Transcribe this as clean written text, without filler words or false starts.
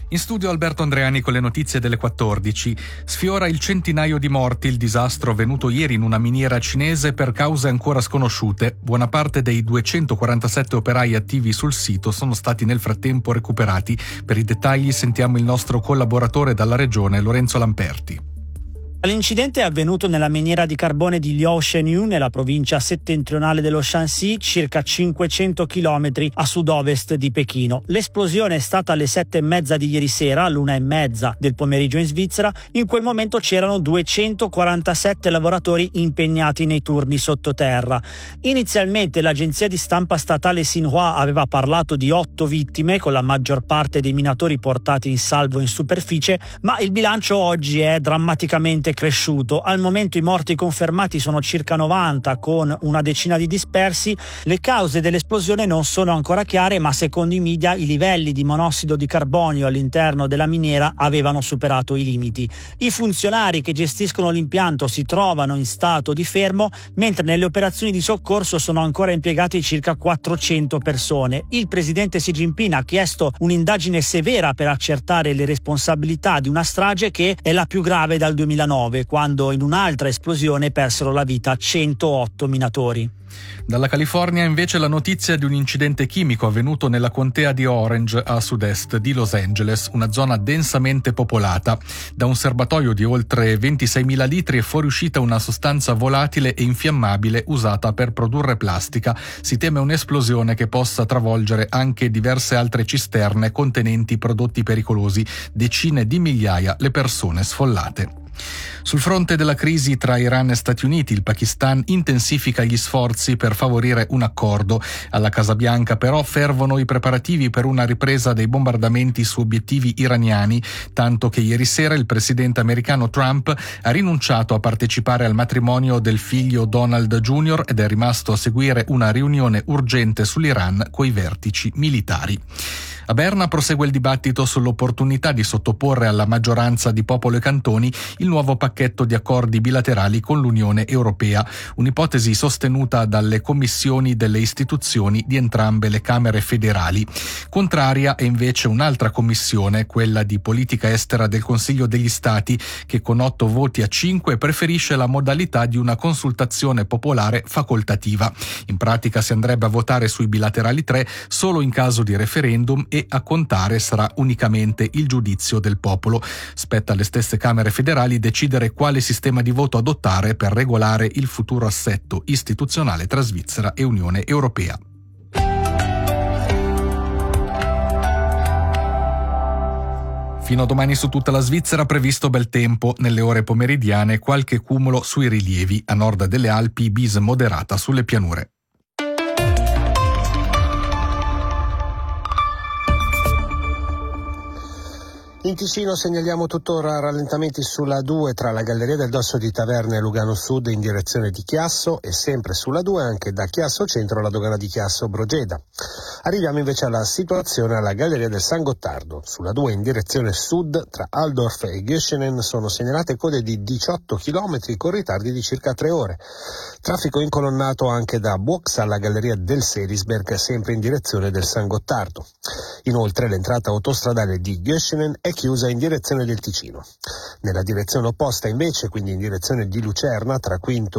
In studio Alberto Andreani con le notizie delle 14. Sfiora il centinaio di morti il disastro avvenuto ieri in una miniera cinese per cause ancora sconosciute. Buona parte dei 247 operai attivi sul sito sono stati nel frattempo recuperati. Per i dettagli sentiamo il nostro collaboratore dalla regione, Lorenzo Lamperti. L'incidente è avvenuto nella miniera di carbone di Liaoshenyu, nella provincia settentrionale dello Shanxi, circa 500 km a sud-ovest di Pechino. L'esplosione è stata alle 7:30 di ieri sera, all'1:30 del pomeriggio in Svizzera. In quel momento c'erano 247 lavoratori impegnati nei turni sottoterra. Inizialmente l'agenzia di stampa statale Xinhua aveva parlato di 8 vittime, con la maggior parte dei minatori portati in salvo in superficie, ma il bilancio oggi è drammaticamente cresciuto. Al momento i morti confermati sono circa 90, con una decina di dispersi. Le cause dell'esplosione non sono ancora chiare, ma secondo i media i livelli di monossido di carbonio all'interno della miniera avevano superato i limiti. I funzionari che gestiscono l'impianto si trovano in stato di fermo, mentre nelle operazioni di soccorso sono ancora impiegati circa 400 persone. Il presidente Xi Jinping ha chiesto un'indagine severa per accertare le responsabilità di una strage che è la più grave dal 2009, quando in un'altra esplosione persero la vita 108 minatori. Dalla California invece la notizia di un incidente chimico avvenuto nella contea di Orange a sud-est di Los Angeles, una zona densamente popolata. Da un serbatoio di oltre 26.000 litri è fuoriuscita una sostanza volatile e infiammabile usata per produrre plastica. Si teme un'esplosione che possa travolgere anche diverse altre cisterne contenenti prodotti pericolosi, decine di migliaia le persone sfollate. Sul fronte della crisi tra Iran e Stati Uniti, il Pakistan intensifica gli sforzi per favorire un accordo. Alla Casa Bianca però fervono i preparativi per una ripresa dei bombardamenti su obiettivi iraniani, tanto che ieri sera il presidente americano Trump ha rinunciato a partecipare al matrimonio del figlio Donald Jr. ed è rimasto a seguire una riunione urgente sull'Iran coi vertici militari. A Berna prosegue il dibattito sull'opportunità di sottoporre alla maggioranza di popolo e cantoni il nuovo pacchetto di accordi bilaterali con l'Unione Europea, un'ipotesi sostenuta dalle commissioni delle istituzioni di entrambe le Camere federali. Contraria è invece un'altra commissione, quella di politica estera del Consiglio degli Stati, che con 8 voti a 5 preferisce la modalità di una consultazione popolare facoltativa. In pratica si andrebbe a votare sui bilaterali 3 solo in caso di referendum e a contare sarà unicamente il giudizio del popolo. Spetta alle stesse Camere federali decidere quale sistema di voto adottare per regolare il futuro assetto istituzionale tra Svizzera e Unione Europea. Fino a domani su tutta la Svizzera previsto bel tempo. Nelle ore pomeridiane qualche cumulo sui rilievi. A nord delle Alpi bis moderata sulle pianure. In Ticino segnaliamo tuttora rallentamenti sulla 2 tra la Galleria del Dosso di Taverna e Lugano Sud in direzione di Chiasso e sempre sulla 2 anche da Chiasso Centro alla dogana di Chiasso Brogeda. Arriviamo invece alla situazione alla Galleria del San Gottardo. Sulla 2 in direzione sud tra Altdorf e Göschenen sono segnalate code di 18 km con ritardi di circa 3 ore. Traffico incolonnato anche da Buox alla Galleria del Serisberg sempre in direzione del San Gottardo. Inoltre l'entrata autostradale di Göschenen è chiusa in direzione del Ticino. Nella direzione opposta invece, quindi in direzione di Lucerna, tra Quinto